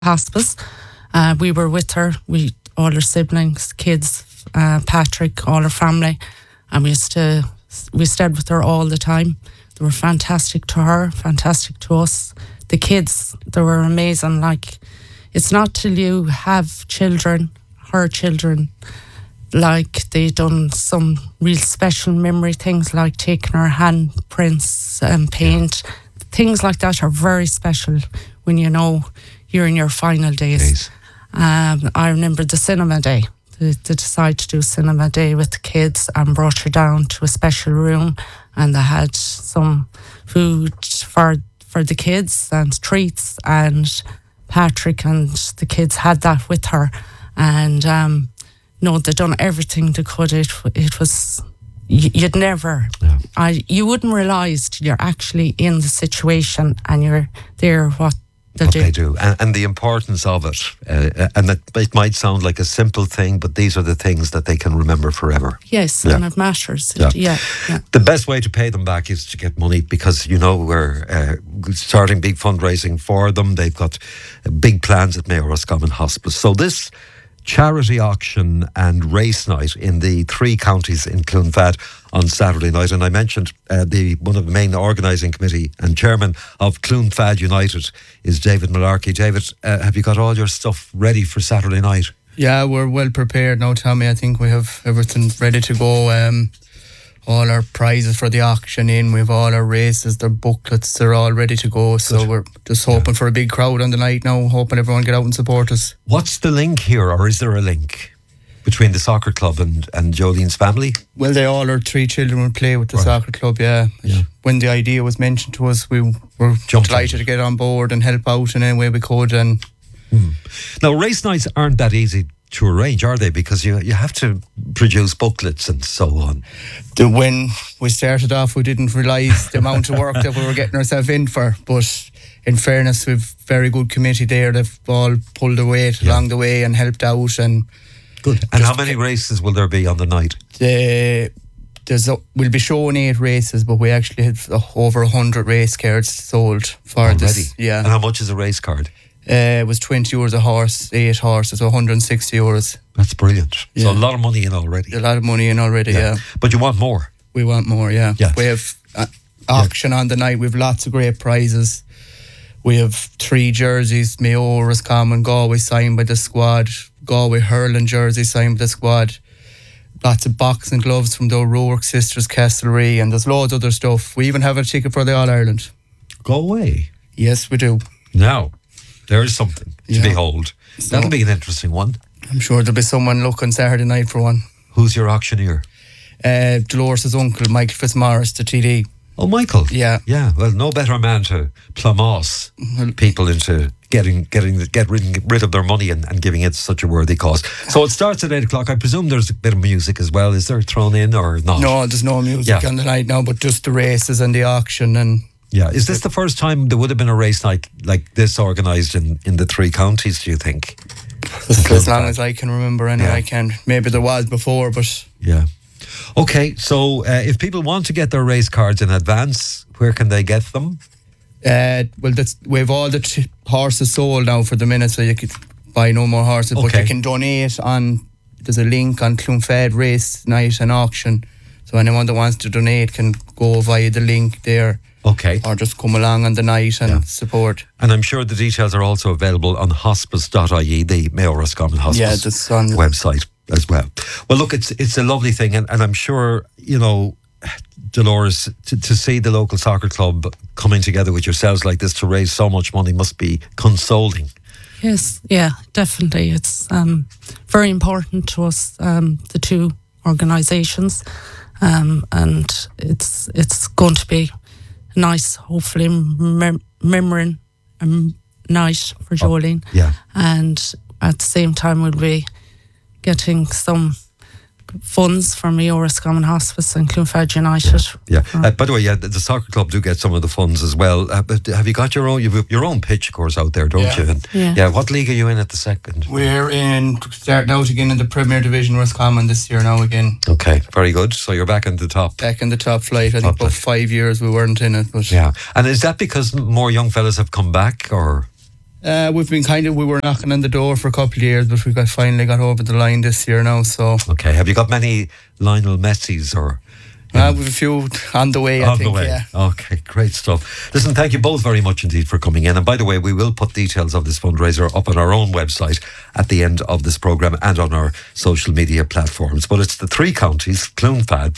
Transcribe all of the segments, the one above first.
hospice. We were with her, all her siblings, kids, Patrick, all her family, and we stayed with her all the time. They were fantastic to her, fantastic to us. The kids, they were amazing. Like, it's not till you have children, her children, like they done some real special memory things, like taking her handprints and paint. Things like that are very special when you know you're in your final days. I remember the cinema day. They decided to do cinema day with the kids and brought her down to a special room, and they had some food for the kids and treats, and Patrick and the kids had that with her, and they'd done everything they could. It was, you'd never, you wouldn't realise till you're actually in the situation and you're there what they do. And the importance of it. And it might sound like a simple thing, but these are the things that they can remember forever. Yes, and it matters. Yeah. The best way to pay them back is to get money, because, we're starting big fundraising for them. They've got big plans at Mayo Roscommon Hospice. So this charity auction and race night in the 3 counties in Clonfad on Saturday night, and I mentioned one of the main organising committee and chairman of Clonfad United is David Malarkey. David, have you got all your stuff ready for Saturday night? Yeah, we're well prepared now, Tommy. I think we have everything ready to go. All our prizes for the auction in, we've all our races, their booklets, they're all ready to go. So good. We're just hoping for a big crowd on the night now, hoping everyone get out and support us. What's the link here, or is there a link between the soccer club and Jolene's family? Well, all our 3 children will play with the soccer club, yeah. When the idea was mentioned to us, we were delighted to get on board and help out in any way we could. And Now, race nights aren't that easy to arrange, are they? Because you have to produce booklets and so on. When we started off, we didn't realise the amount of work that we were getting ourselves in for. But in fairness, we've very good committee there. They've all pulled their weight along the way and helped out. And good. And how many races will there be on the night? We'll be showing 8 races, but we actually had over 100 race cards sold for already. This. Yeah. And how much is a race card? It was €20 a horse, 8 horses, so €160. That's brilliant. Yeah. So a lot of money in already. A lot of money in already, yeah. But you want more? We want more, yeah. We have auction on the night. We have lots of great prizes. We have 3 jerseys, Mayo, Roscommon, Galway signed by the squad, Galway hurling jersey signed by the squad. Lots of boxing gloves from the O'Rourke sisters, Castlereagh, and there's loads of other stuff. We even have a ticket for the All-Ireland. Galway? Yes, we do. Now, there is something to behold. So, that'll be an interesting one. I'm sure there'll be someone looking Saturday night for one. Who's your auctioneer? Dolores' uncle, Michael Fitzmaurice, the TD. Oh, Michael. Yeah. Well, no better man to plumose people into getting rid of their money and giving it such a worthy cause. So it starts at 8 o'clock. I presume there's a bit of music as well. Is there thrown in or not? No, there's no music on the night now, but just the races and the auction. And is this the first time there would have been a race night like this organised in the 3 counties, do you think? As long as I can remember, anyway, I can. Maybe there was before, but yeah. Okay, so if people want to get their race cards in advance, where can they get them? We have all the horses sold now for the minute, so you could buy no more horses. Okay. But you can donate there's a link on Clonfad Race Night and Auction. So anyone that wants to donate can go via the link there. Okay. Or just come along on the night and support. And I'm sure the details are also available on hospice.ie, the Mayo Roscommon Hospice website as well. Well, look, it's a lovely thing, and I'm sure, Dolores, to see the local soccer club coming together with yourselves like this to raise so much money must be consoling. Yes, yeah, definitely. It's very important to us, the 2 organisations, and it's going to be nice, hopefully, remembering night for Jolene. And at the same time, we'll be getting some funds from Mayo Roscommon Hospice and Clonfad United. By the way, the soccer club do get some of the funds as well. But have you got your own pitch, of course, out there, don't you? And, what league are you in at the second? We're starting out again in the Premier Division Roscommon this year now again. Okay, very good. So you're back in the top. Back in the top flight. I think about 5 years we weren't in it. But and is that because more young fellas have come back, or? We were knocking on the door for a couple of years, but we finally got over the line this year now. So okay, have you got many Lionel Messis or? We've a few on the way, I think. Yeah. Okay, great stuff. Listen, thank you both very much indeed for coming in. And by the way, we will put details of this fundraiser up on our own website at the end of this programme and on our social media platforms. But it's the three counties, Clonfad,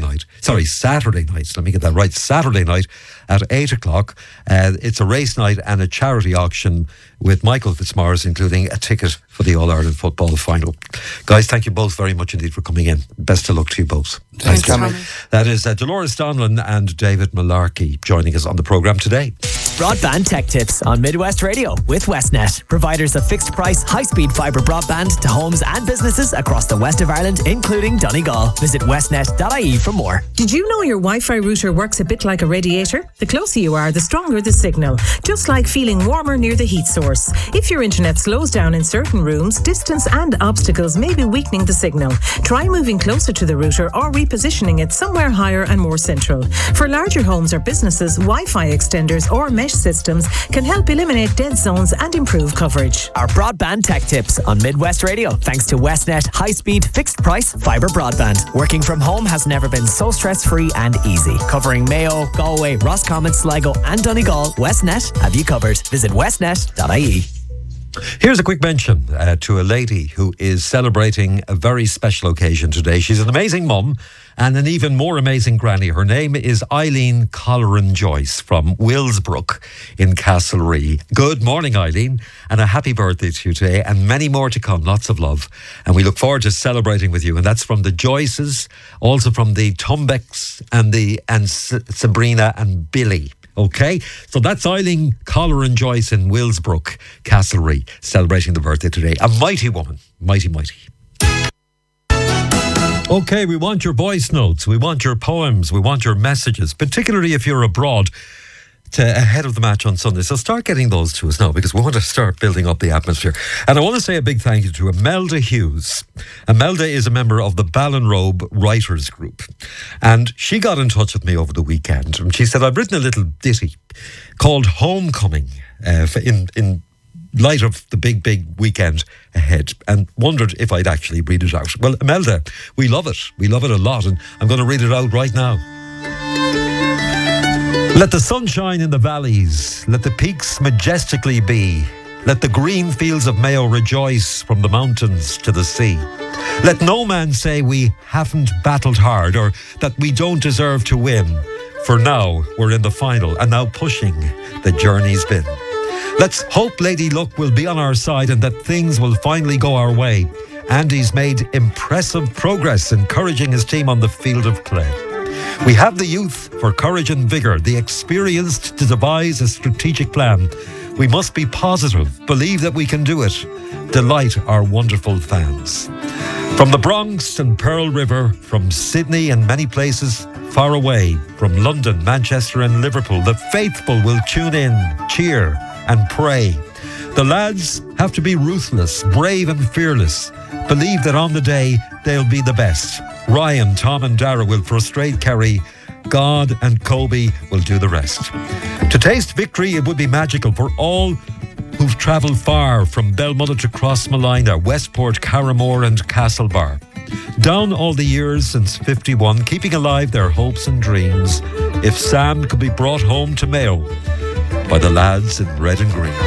Saturday night. Let me get that right. Saturday night at 8 o'clock. It's a race night and a charity auction with Michael Fitzmaurice, including a ticket for the All-Ireland football final. Guys, thank you both very much indeed for coming in. Best of luck to you both. Thanks, Tommy. That is Dolores Donlan and David Malarkey joining us on the programme today. Broadband Tech Tips on Midwest Radio with Westnet, providers of fixed price, high-speed fibre broadband to homes and businesses across the west of Ireland, including Donegal. Visit westnet.ie for more. Did you know your Wi-Fi router works a bit like a radiator? The closer you are, the stronger the signal, just like feeling warmer near the heat source. If your internet slows down in certain rooms, distance and obstacles may be weakening the signal. Try moving closer to the router or repositioning it somewhere higher and more central. For larger homes or businesses, Wi-Fi extenders or mesh systems can help eliminate dead zones and improve coverage. Our Broadband Tech Tips on Midwest Radio, thanks to Westnet high-speed, fixed-price fibre broadband. Working from home has never been so stress-free and easy. Covering Mayo, Galway, Roscommon, Sligo and Donegal, Westnet have you covered. Visit westnet.ie. Here's a quick mention to a lady who is celebrating a very special occasion today. She's an amazing mum and an even more amazing granny. Her name is Eileen Colleran-Joyce from Willsbrook in Castlerea. Good morning, Eileen, and a happy birthday to you today, and many more to come. Lots of love. And we look forward to celebrating with you. And that's from the Joyces, also from the Tumbecks and Sabrina and Billy. Okay, so that's Eileen Colleran-Joyce in Willsbrook, Castlerea, celebrating the birthday today. A mighty woman, mighty. Okay, we want your voice notes, we want your poems, we want your messages, particularly if you're abroad ahead of the match on Sunday. So start getting those to us now, because we want to start building up the atmosphere. And I want to say a big thank you to Imelda Hughes. Imelda is a member of the Ballinrobe Writers Group. And she got in touch with me over the weekend. And she said, I've written a little ditty called Homecoming in light of the big weekend ahead, and wondered if I'd actually read it out. Well, Imelda, we love it. We love it a lot. And I'm going to read it out right now. Let the sun shine in the valleys, let the peaks majestically be, let the green fields of Mayo rejoice from the mountains to the sea. Let no man say we haven't battled hard or that we don't deserve to win, for now we're in the final and now pushing the journey's been. Let's hope Lady Luck will be on our side and that things will finally go our way. Andy's made impressive progress encouraging his team on the field of play. We have the youth for courage and vigour, the experienced to devise a strategic plan. We must be positive, believe that we can do it, delight our wonderful fans. From the Bronx and Pearl River, from Sydney and many places far away, from London, Manchester and Liverpool, the faithful will tune in, cheer and pray. The lads have to be ruthless, brave and fearless. Believe that on the day they'll be the best. Ryan, Tom and Dara will frustrate Kerry. God and Kobe will do the rest. To taste victory, it would be magical for all who've travelled far from Belmullet to Crossmalina, Westport, Carramore and Castlebar. Down all the years since 51, keeping alive their hopes and dreams. If Sam could be brought home to Mayo by the lads in red and green.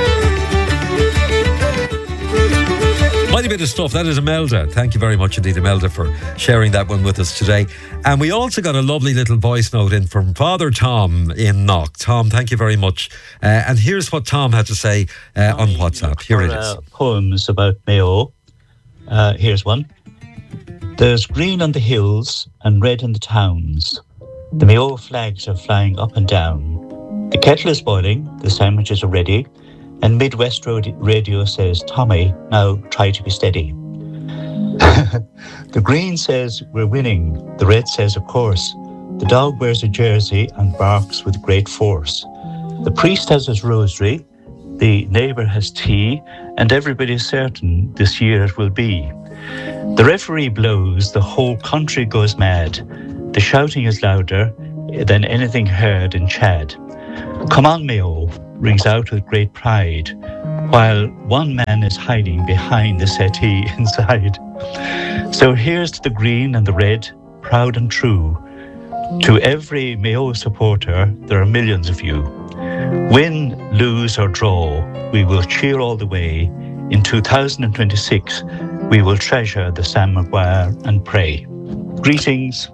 Mighty bit of stuff. That is Imelda. Thank you very much indeed, Imelda, for sharing that one with us today. And we also got a lovely little voice note in from Father Tom in Knock. Tom, thank you very much. And here's what Tom had to say on WhatsApp. Here it is. Poems about Mayo. Here's one. There's green on the hills and red in the towns. The Mayo flags are flying up and down. The kettle is boiling. The sandwiches are ready. And Midwest Radio says, Tommy, now try to be steady. The green says, we're winning. The red says, of course. The dog wears a jersey and barks with great force. The priest has his rosary. The neighbour has tea. And everybody's certain this year it will be. The referee blows. The whole country goes mad. The shouting is louder than anything heard in Chad. Come on, Mayo. rings out with great pride, while one man is hiding behind the settee inside. So here's to the green and the red, proud and true. To every Mayo supporter, there are millions of you. Win, lose or draw, we will cheer all the way. In 2026, we will treasure the Sam Maguire and pray. Greetings.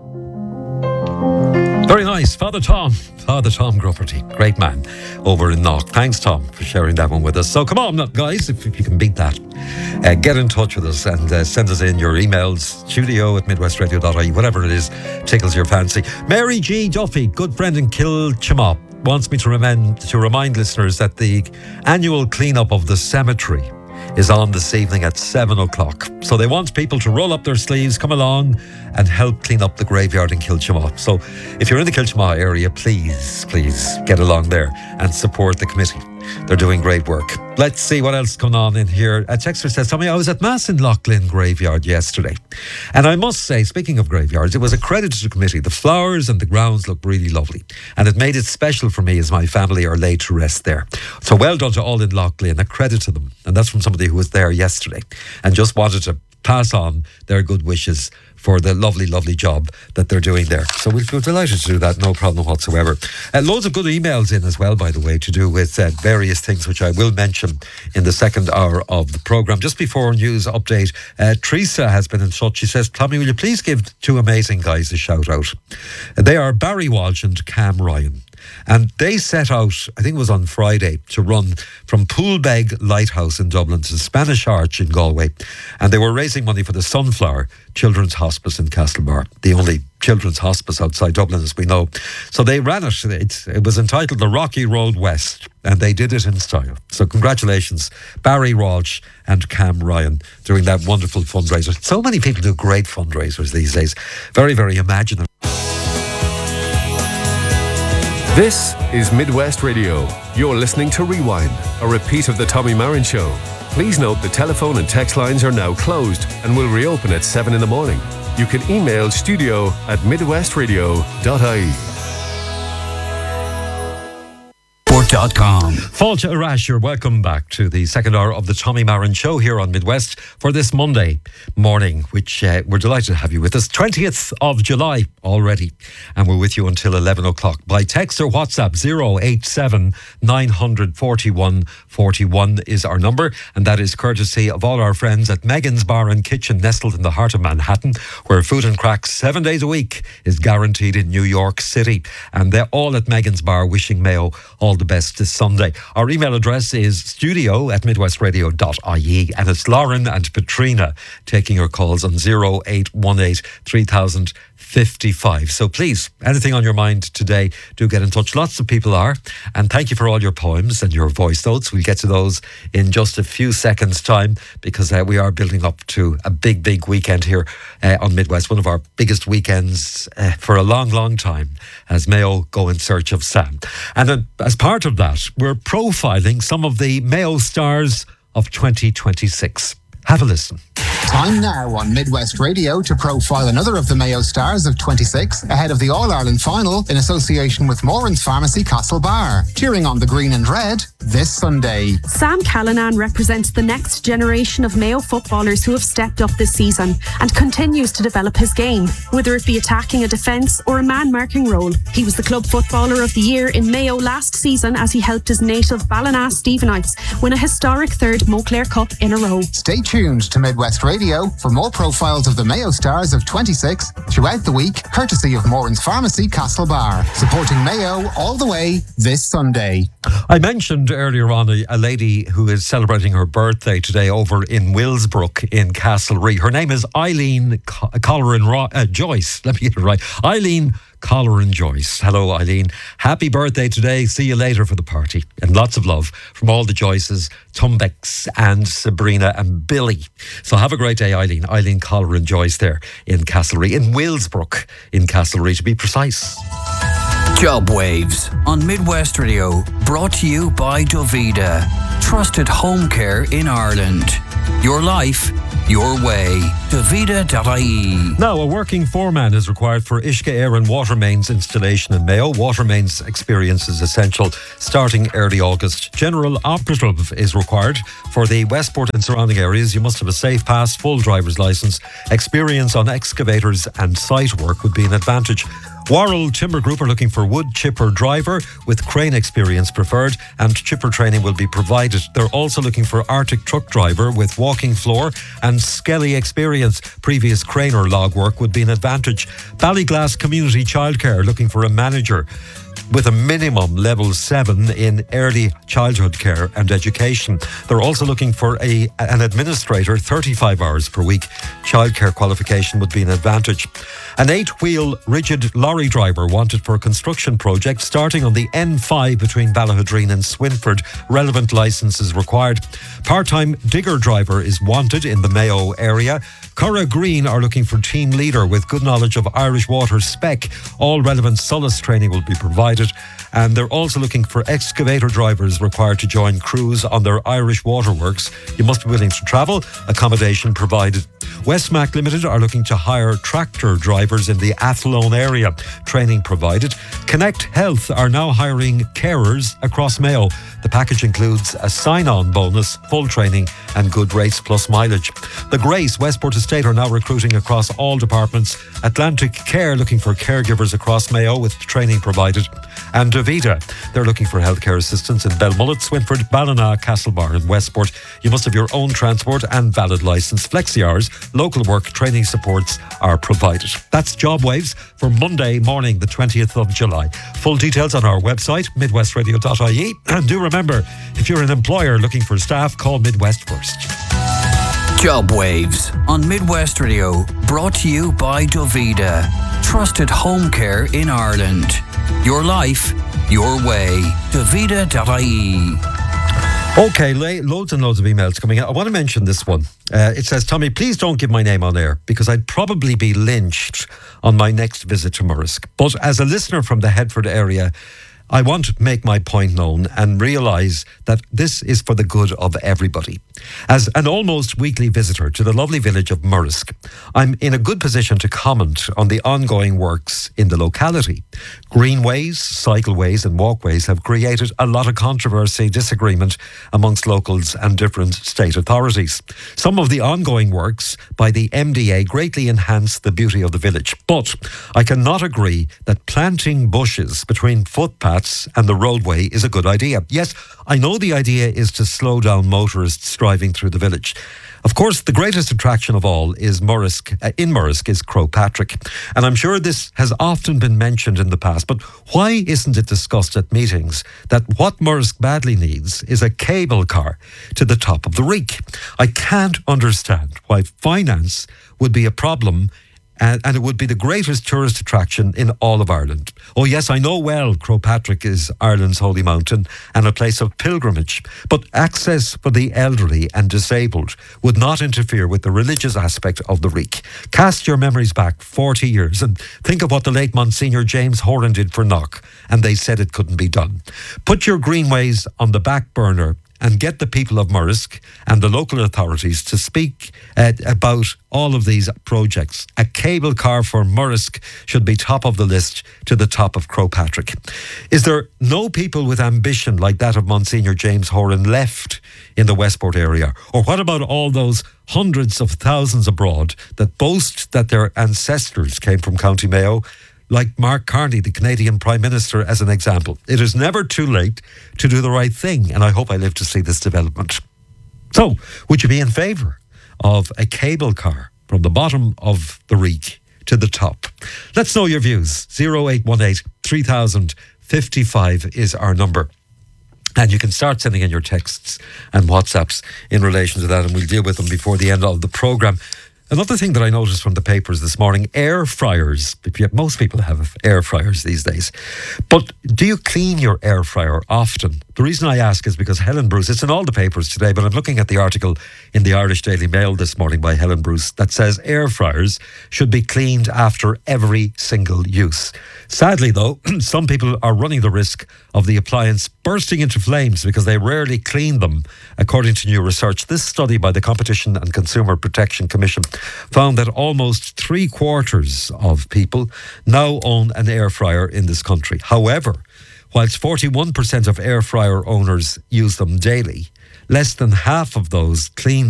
Very nice. Father Tom Grufferty, great man over in Knock. Thanks, Tom, for sharing that one with us. So come on, guys, if you can beat that, get in touch with us and send us in your emails, studio@midwestradio.ie, whatever it is tickles your fancy. Mary G. Duffy, good friend in Kilchimop, wants me to remind listeners that the annual clean-up of the cemetery is on this evening at 7 o'clock. So they want people to roll up their sleeves, come along and help clean up the graveyard in Kilchimop. So if you're in the Kilchimop area, please get along there and support the committee. They're doing great work. Let's see what else is going on in here. A texter says, Tommy, I was at Mass in Loughlin graveyard yesterday. And I must say, speaking of graveyards, it was a credit to the committee. The flowers and the grounds look really lovely. And it made it special for me as my family are laid to rest there. So well done to all in Loughlin. A credit to them. And that's from somebody who was there yesterday and just wanted to pass on their good wishes for the lovely, lovely job that they're doing there. So we're delighted to do that, no problem whatsoever. Loads of good emails in as well, by the way, to do with various things which I will mention in the second hour of the programme. Just before news update, Teresa has been in touch. She says, Tommy, will you please give two amazing guys a shout out? They are Barry Walsh and Cam Ryan. And they set out, I think it was on Friday, to run from Poolbeg Lighthouse in Dublin to Spanish Arch in Galway. And they were raising money for the Sunflower Children's Hospice in Castlebar, the only children's hospice outside Dublin, as we know. So they ran it. It was entitled The Rocky Road West, and they did it in style. So congratulations, Barry Walsh and Cam Ryan, doing that wonderful fundraiser. So many people do great fundraisers these days. Very, very imaginative. This is Midwest Radio. You're listening to Rewind, a repeat of the Tommy Marin Show. Please note the telephone and text lines are now closed and will reopen at 7 in the morning. You can email studio@midwestradio.ie. Fáilte Arash, you're welcome back to the second hour of the Tommy Marin Show here on Midwest for this Monday morning, which we're delighted to have you with us. 20th of July already, and we're with you until 11 o'clock by text or WhatsApp. 087 941 41 is our number, and that is courtesy of all our friends at Megan's Bar and Kitchen, nestled in the heart of Manhattan, where food and cracks 7 days a week is guaranteed in New York City. And they're all at Megan's Bar, wishing Mayo all the best this Sunday. Our email address is studio@midwestradio.ie, and it's Lauren and Petrina taking your calls on 0818 3000 55. So please, anything on your mind today, do get in touch. Lots of people are. And thank you for all your poems and your voice notes. We'll get to those in just a few seconds' time, because we are building up to a big, big weekend here on Midwest. One of our biggest weekends for a long, long time, as Mayo go in search of Sam. And as part of that, we're profiling some of the Mayo stars of 2026. Have a listen. Time now on Midwest Radio to profile another of the Mayo stars of 26 ahead of the All-Ireland final in association with Moran's Pharmacy Castlebar. Cheering on the green and red this Sunday. Sam Callanan represents the next generation of Mayo footballers who have stepped up this season and continues to develop his game, whether it be attacking a defence or a man-marking role. He was the Club Footballer of the Year in Mayo last season as he helped his native Ballina Stephenites win a historic third Moclair Cup in a row. Stay tuned to Midwest Radio for more profiles of the Mayo stars of 26 throughout the week, courtesy of Moran's Pharmacy Castlebar, supporting Mayo all the way this Sunday. I mentioned earlier on a lady who is celebrating her birthday today over in Willsbrook in Castlereagh. Her name is Eileen Colleran Joyce. Let me get it right. Eileen Colleran Joyce. Hello, Eileen. Happy birthday today. See you later for the party. And lots of love from all the Joyces, Tumbex and Sabrina and Billy. So have a great day, Eileen. Eileen Colleran Joyce there in Castlereagh, in Willsbrook in Castlereagh to be precise. Job Waves on Midwest Radio, brought to you by Dovida. Trusted home care in Ireland. Your life, your way. Davida.ie. Now, a working foreman is required for Uisce Éireann water mains installation in Mayo. Water mains experience is essential starting early August. General operative is required for the Westport and surrounding areas. You must have a safe pass, full driver's licence. Experience on excavators and site work would be an advantage. Worrell Timber Group are looking for wood chipper driver with crane experience preferred, and chipper training will be provided. They're also looking for Arctic truck driver with walking floor and skelly experience. Previous crane or log work would be an advantage. Ballyglass Community Childcare looking for a manager with a minimum level 7 in early childhood care and education. They're also looking for an administrator, 35 hours per week. Childcare qualification would be an advantage. An 8-wheel rigid lorry driver wanted for a construction project starting on the N5 between Ballahudreen and Swinford. Relevant licence is required. Part-time digger driver is wanted in the Mayo area. Curra Green are looking for team leader with good knowledge of Irish water spec. All relevant SOLAS training will be provided. And they're also looking for excavator drivers required to join crews on their Irish waterworks. You must be willing to travel, accommodation provided. Westmac Limited are looking to hire tractor drivers in the Athlone area. Training provided. Connect Health are now hiring carers across Mayo. The package includes a sign-on bonus, full training and good rates plus mileage. The Grace Westport Estate are now recruiting across all departments. Atlantic Care looking for caregivers across Mayo with training provided. And Davida, they're looking for healthcare assistants in Belmullet, Swinford, Ballina, Castlebar and Westport. You must have your own transport and valid licence. Flexi hours, local work, training supports are provided. That's Job Waves for Monday morning, the 20th of July. Full details on our website, midwestradio.ie. And do remember, if you're an employer looking for staff, call Midwest first. Job Waves on Midwest Radio, brought to you by Davida. Trusted home care in Ireland. Your life, your way. Davida.ie. Okay, loads and loads of emails coming in. I want to mention this one. It says, Tommy, please don't give my name on air because I'd probably be lynched on my next visit to Murrisk. But as a listener from the Headford area, I want to make my point known and realise that this is for the good of everybody. As an almost weekly visitor to the lovely village of Murrisk, I'm in a good position to comment on the ongoing works in the locality. Greenways, cycleways and walkways have created a lot of controversy, disagreement amongst locals and different state authorities. Some of the ongoing works by the MDA greatly enhance the beauty of the village, but I cannot agree that planting bushes between footpaths and the roadway is a good idea. Yes, I know the idea is to slow down motorists driving through the village. Of course, the greatest attraction of all is Murrisk is Croagh Patrick. And I'm sure this has often been mentioned in the past, but why isn't it discussed at meetings that what Murrisk badly needs is a cable car to the top of the Reek? I can't understand why finance would be a problem, and it would be the greatest tourist attraction in all of Ireland. Oh yes, I know well Croagh Patrick is Ireland's holy mountain and a place of pilgrimage, but access for the elderly and disabled would not interfere with the religious aspect of the Reek. Cast your memories back 40 years and think of what the late Monsignor James Horan did for Knock, and they said it couldn't be done. Put your greenways on the back burner and get the people of Murrisk and the local authorities to speak about all of these projects. A cable car for Murrisk should be top of the list to the top of Croagh Patrick. Is there no people with ambition like that of Monsignor James Horan left in the Westport area? Or what about all those hundreds of thousands abroad that boast that their ancestors came from County Mayo, like Mark Carney, the Canadian Prime Minister, as an example? It is never too late to do the right thing, and I hope I live to see this development. So, would you be in favour of a cable car from the bottom of the Reek to the top? Let's know your views. 0818 3000 55 is our number. And you can start sending in your texts and WhatsApps in relation to that, and we'll deal with them before the end of the programme. Another thing that I noticed from the papers this morning, air fryers. Most people have air fryers these days. But do you clean your air fryer often? The reason I ask is because Helen Bruce, it's in all the papers today, but I'm looking at the article in the Irish Daily Mail this morning by Helen Bruce that says air fryers should be cleaned after every single use. Sadly, though, some people are running the risk of the appliance bursting into flames because they rarely clean them, according to new research. This study by the Competition and Consumer Protection Commission found that almost 3/4 of people now own an air fryer in this country. However, whilst 41% of air fryer owners use them daily, less than half of those clean